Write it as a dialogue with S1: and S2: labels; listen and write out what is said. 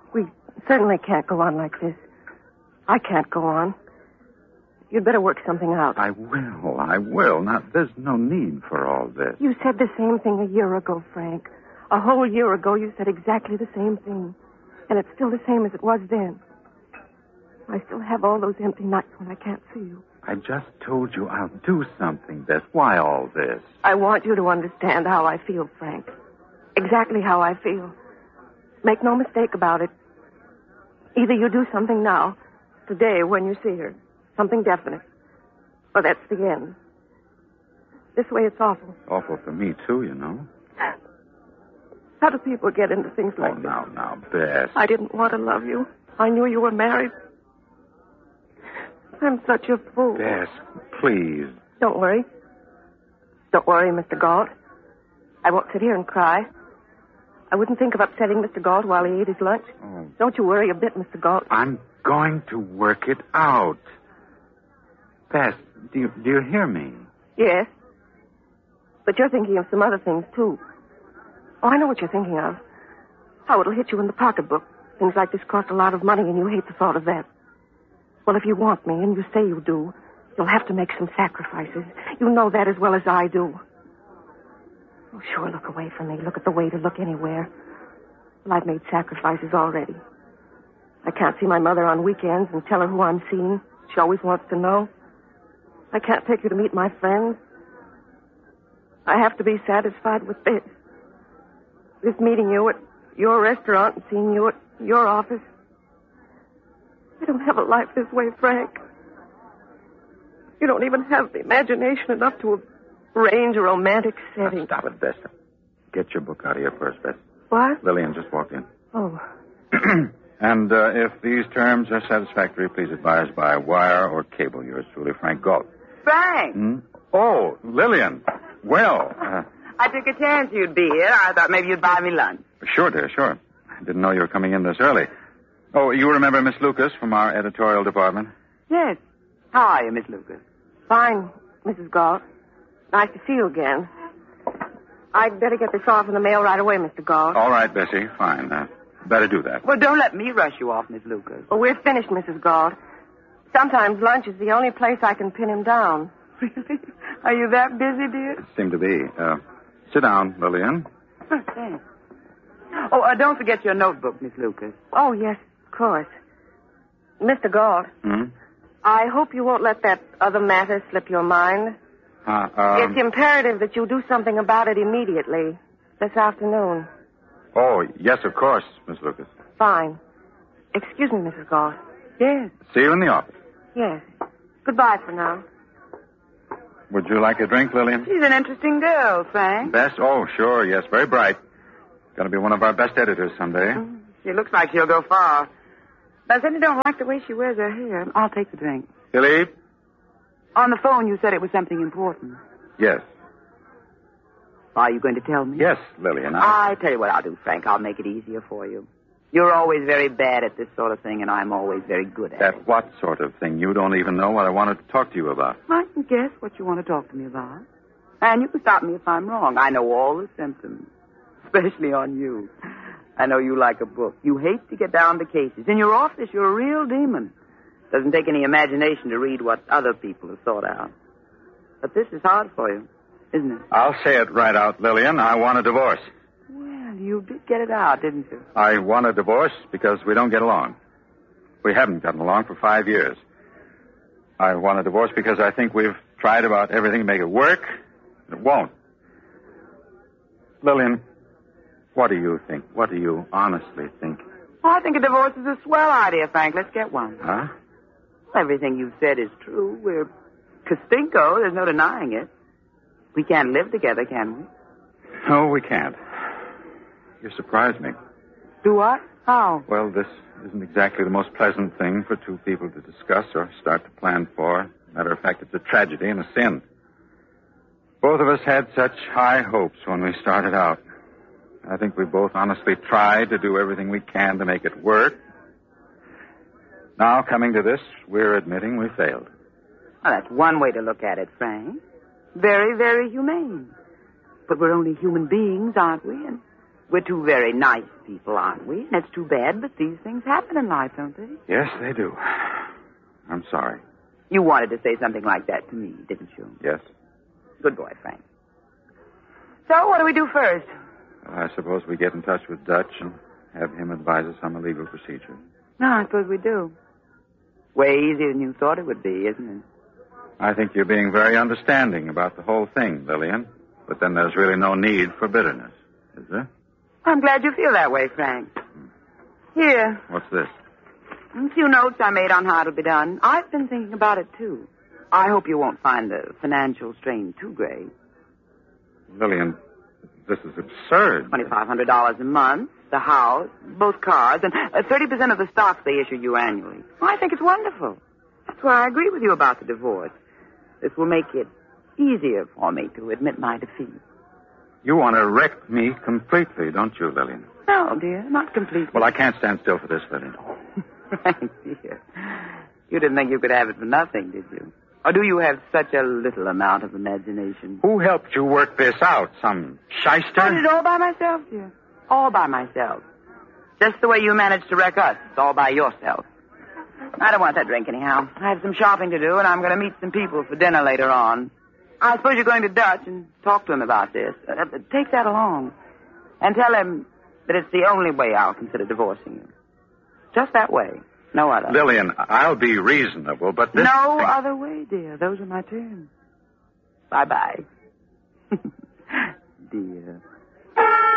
S1: We certainly can't go on like this. I can't go on. You'd better work something out.
S2: I will. Now, there's no need for all this.
S1: You said the same thing a year ago, Frank. A whole year ago, you said exactly the same thing. And it's still the same as it was then. I still have all those empty nights when I can't see you.
S2: I just told you I'll do something, Bess. Why all this?
S1: I want you to understand how I feel, Frank. Exactly how I feel. Make no mistake about it. Either you do something now, today when you see her, something definite, or that's the end. This way it's awful.
S2: Awful for me, too, you know.
S1: How do people get into things like this?
S2: Now, Bess.
S1: I didn't want to love you. I knew you were married. I'm such a fool.
S2: Bess, please.
S1: Don't worry. Don't worry, Mr. Galt. I won't sit here and cry. I wouldn't think of upsetting Mr. Galt while he ate his lunch.
S2: Oh.
S1: Don't you worry a bit, Mr. Galt.
S2: I'm going to work it out. Bess, do you hear me?
S1: Yes. But you're thinking of some other things, too. Oh, I know what you're thinking of. How it'll hit you in the pocketbook. Things like this cost a lot of money, and you hate the thought of that. Well, if you want me, and you say you do, you'll have to make some sacrifices. You know that as well as I do. Oh, sure, look away from me. Look at the way to look anywhere. Well, I've made sacrifices already. I can't see my mother on weekends and tell her who I'm seeing. She always wants to know. I can't take her to meet my friends. I have to be satisfied with this. This meeting you at your restaurant and seeing you at your office. I don't have a life this way, Frank. You don't even have the imagination enough to arrange a romantic setting.
S2: Now, stop it, Bess. Get your book out of here first, Bess.
S1: What?
S2: Lillian just walked in.
S1: Oh.
S2: And if these terms are satisfactory, please advise by wire or cable. Yours truly, Frank Galt.
S3: Frank!
S2: Oh, Lillian. Well,
S3: I took a chance you'd be here. I thought maybe you'd buy me lunch.
S2: Sure, dear, sure. I didn't know you were coming in this early. Oh, you remember Miss Lucas from our editorial department?
S3: Yes. How are you, Miss Lucas?
S1: Fine, Mrs. Galt. Nice to see you again. I'd better get this off in the mail right away, Mr. Galt.
S2: All right, Bessie. Fine. Better do that.
S3: Well, don't let me rush you off, Miss Lucas.
S1: Well, we're finished, Mrs. Galt. Sometimes lunch is the only place I can pin him down.
S3: Really? Are you that busy, dear?
S2: Seem to be. Sit down, Lillian.
S3: Oh, thanks. Oh, don't forget your notebook, Miss Lucas.
S1: Oh, yes, of course. Mr. Galt. I hope you won't let that other matter slip your mind. It's imperative that you do something about it immediately. This afternoon.
S2: Oh, yes, of course, Miss Lucas.
S1: Fine. Excuse me, Mrs. Galt.
S3: Yes.
S2: See you in the office.
S1: Yes. Goodbye for now.
S2: Would you like a drink, Lillian?
S3: She's an interesting girl, Frank.
S2: Bess? Oh, sure, yes. Very bright. Going to be one of our best editors someday.
S3: She looks like she'll go far. But I certainly don't like the way she wears her hair. I'll take the drink.
S2: Philippe?
S3: On the phone, you said it was something important.
S2: Yes.
S3: Are you going to tell me?
S2: Yes, Lillian.
S3: I tell you what I'll do, Frank. I'll make it easier for you. You're always very bad at this sort of thing, and I'm always very good at it.
S2: At what sort of thing? You don't even know what I wanted to talk to you about.
S3: I can guess what you want to talk to me about. And you can stop me if I'm wrong. I know all the symptoms, especially on you. I know you like a book. You hate to get down to cases. In your office, you're a real demon. Doesn't take any imagination to read what other people have thought out. But this is hard for you, isn't it?
S2: I'll say it right out, Lillian. I want a divorce.
S3: Well, you did get it out, didn't you?
S2: I want a divorce because we don't get along. We haven't gotten along for 5 years. I want a divorce because I think we've tried about everything to make it work. It won't. Lillian, what do you think? What do you honestly think?
S3: Well, I think a divorce is a swell idea, Frank. Let's get one.
S2: Huh?
S3: Everything you've said is true. We're Costinko. There's no denying it. We can't live together, can we?
S2: No, we can't. You surprise me.
S3: Do what? How?
S2: Well, this isn't exactly the most pleasant thing for two people to discuss or start to plan for. Matter of fact, it's a tragedy and a sin. Both of us had such high hopes when we started out. I think we both honestly tried to do everything we can to make it work. Now, coming to this, we're admitting we failed.
S3: Well, that's one way to look at it, Frank. Very, very humane. But we're only human beings, aren't we? And We're two very nice people, aren't we? And it's too bad, but these things happen in life, don't they?
S2: Yes, they do. I'm sorry.
S3: You wanted to say something like that to me, didn't you?
S2: Yes.
S3: Good boy, Frank. So, what do we do first?
S2: I suppose we get in touch with Dutch and have him advise us on the legal procedure.
S3: No, I suppose we do. Way easier than you thought it would be, isn't it?
S2: I think you're being very understanding about the whole thing, Lillian. But then there's really no need for bitterness, is there?
S3: I'm glad you feel that way, Frank. Here.
S2: What's this?
S3: A few notes I made on how it'll be done. I've been thinking about it, too. I hope you won't find the financial strain too great.
S2: Lillian, this is absurd.
S3: $2,500 a month, the house, both cars, and 30% of the stocks they issue you annually. I think it's wonderful. That's why I agree with you about the divorce. This will make it easier for me to admit my defeat.
S2: You want to wreck me completely, don't you, Lillian?
S3: No, dear, not completely.
S2: Well, I can't stand still for this, Lillian.
S3: Frank, dear. You didn't think you could have it for nothing, did you? Or do you have such a little amount of imagination?
S2: Who helped you work this out? Some shyster?
S3: I did it all by myself, dear. All by myself. Just the way you managed to wreck us. It's all by yourself. I don't want that drink anyhow. I have some shopping to do, and I'm going to meet some people for dinner later on. I suppose you're going to Dutch and talk to him about this. Take that along. And tell him that it's the only way I'll consider divorcing you. Just that way. No other.
S2: Lillian, I'll be reasonable, but this...
S3: No other way, dear. Those are my terms. Bye-bye. Dear.